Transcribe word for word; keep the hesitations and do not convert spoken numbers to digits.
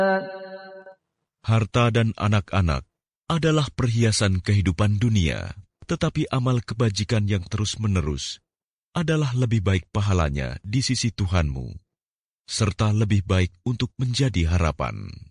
Harta dan anak-anak adalah perhiasan kehidupan dunia, tetapi amal kebajikan yang terus-menerus adalah lebih baik pahalanya di sisi Tuhanmu, serta lebih baik untuk menjadi harapan.